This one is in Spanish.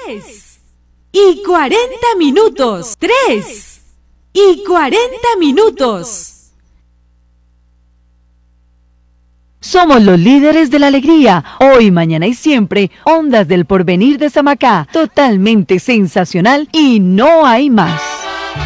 3:40. 3:40. Somos los líderes de la alegría, hoy, mañana y siempre, Ondas del Porvenir de Samacá, totalmente sensacional y no hay más.